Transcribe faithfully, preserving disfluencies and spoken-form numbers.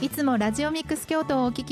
いつもラジオミックス京都をお聞き